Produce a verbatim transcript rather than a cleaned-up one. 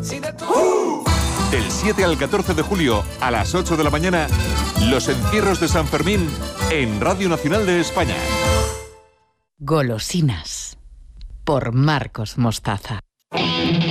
Del siete al catorce de julio, a las ocho de la mañana, los encierros de San Fermín en Radio Nacional de España. Golosinas, por Marcos Mostaza.